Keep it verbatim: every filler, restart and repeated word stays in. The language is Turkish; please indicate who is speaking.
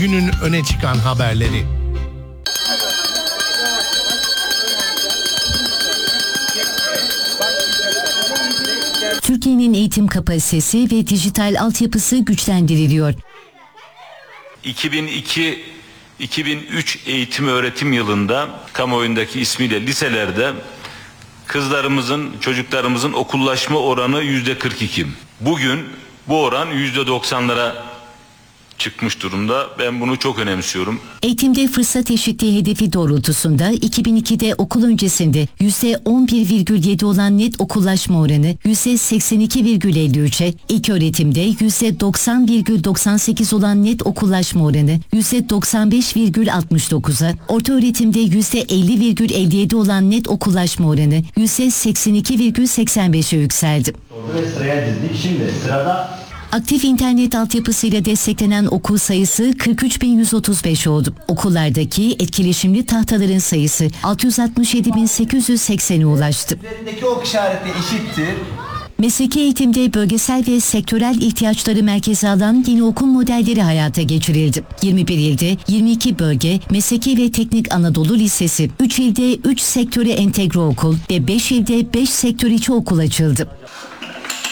Speaker 1: günün öne çıkan haberleri.
Speaker 2: Türkiye'nin eğitim kapasitesi ve dijital altyapısı güçlendiriliyor.
Speaker 3: iki bin iki iki bin üç eğitim öğretim yılında kamuoyundaki ismiyle liselerde kızlarımızın, çocuklarımızın okullaşma oranı yüzde kırk iki. Bugün bu oran yüzde doksanlara çıkmış durumda. Ben bunu çok önemsiyorum.
Speaker 2: Eğitimde fırsat eşitliği hedefi doğrultusunda iki bin ikide okul öncesinde yüzde on bir virgül yedi olan net okullaşma oranı yüzde seksen iki virgül elli üçe, ilköğretimde yüzde doksan virgül doksan sekiz olan net okullaşma oranı yüzde doksan beş virgül altmış dokuza, ortaöğretimde yüzde elli virgül elli yedi olan net okullaşma oranı yüzde seksen iki virgül seksen beşe yükseldi.
Speaker 4: Ve sıraya dizdik. Şimdi sırada
Speaker 2: Aktif internet altyapısıyla desteklenen okul sayısı kırk üç bin yüz otuz beş oldu. Okullardaki etkileşimli tahtaların sayısı altı yüz altmış yedi bin sekiz yüz seksene ulaştı.
Speaker 4: üzerindeki ok işareti eşittir.
Speaker 2: Mesleki eğitimde bölgesel ve sektörel ihtiyaçları merkeze alan yeni okul modelleri hayata geçirildi. yirmi bir ilde yirmi iki bölge, Mesleki ve Teknik Anadolu Lisesi, üç ilde üç sektöre entegre okul ve beş ilde beş sektör içi okul açıldı.